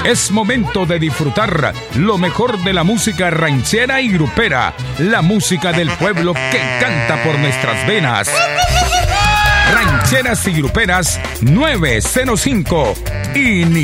Es momento de disfrutar lo mejor de la música ranchera y grupera, la música del pueblo que canta por nuestras venas. Rancheras y Gruperas 905.